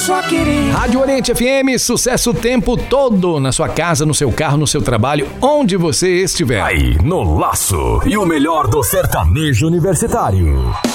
só queria. Rádio Oriente FM, sucesso o tempo todo, na sua casa, no seu carro, no seu trabalho, onde você estiver. Aí, no Laço. E o melhor do sertanejo universitário.